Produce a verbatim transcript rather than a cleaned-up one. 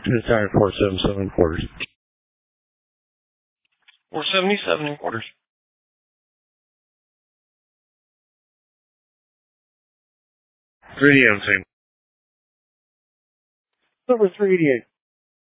Sorry, four seventy-seven and quarters. four seventy-seven and quarters. three eighty-eight, I'm saying. Number three eighty-eight.